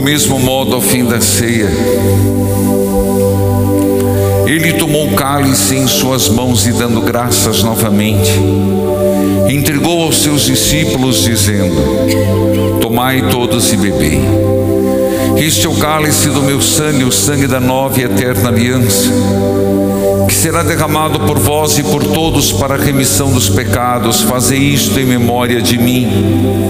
mesmo modo, ao fim da ceia, ele tomou o cálice em suas mãos e, dando graças novamente, entregou aos seus discípulos, dizendo: tomai todos e bebei. Este é o cálice do meu sangue, o sangue da nova e eterna aliança, que será derramado por vós e por todos para a remissão dos pecados. Fazei isto em memória de mim.